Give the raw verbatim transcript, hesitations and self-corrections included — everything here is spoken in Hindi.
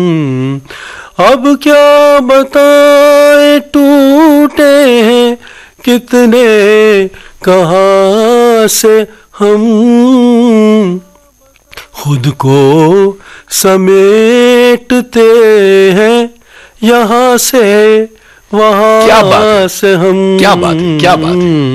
अब क्या बताएं टूटे हैं कितने कहाँ से हम, खुद को समेटते हैं यहाँ से वहाँ क्या बात है? से हम। क्या बात है? क्या बात है?